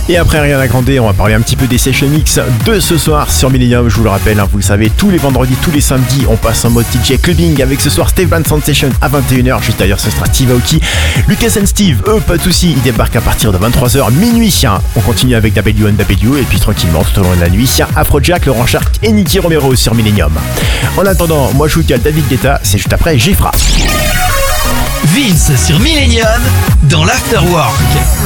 Et après Ariana Grande, on va parler un petit peu des Session Mix de ce soir sur Millennium. Je vous le rappelle, vous le savez, tous les vendredis, tous les samedis, on passe en mode DJ clubbing avec ce soir Steve Van Sound Session à 21h. Juste d'ailleurs, ce sera Steve Aoki. Lucas and Steve, eux, pas de soucis, ils débarquent à partir de 23h minuit. On continue avec W&W et puis tranquillement tout au long de la nuit, Afrojack, Laurent Shark et Nicky Romero sur Millennium. En attendant, moi je vous cale David Guetta, c'est juste après Gifra. Vince sur Millennium dans l'Afterwork.